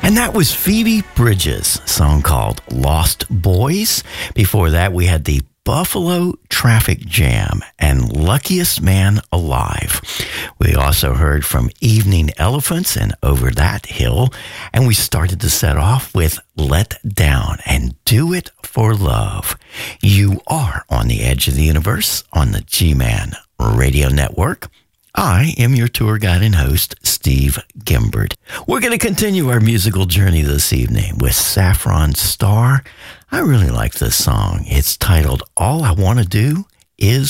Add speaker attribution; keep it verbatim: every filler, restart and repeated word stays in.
Speaker 1: And that was Phoebe Bridges, a song called Lost Boys. Before that, we had the Buffalo Traffic Jam and Luckiest Man Alive. We also heard from Evening Elephants and Over That Hill. And we started to set off with Let Down and Do It for Love. You are on the edge of the universe on the G-Man Radio Network. I am your tour guide and host, Steve Gimbert. We're going to continue our musical journey this evening with Saffron Star. I really like this song. It's titled All I Want to Do Is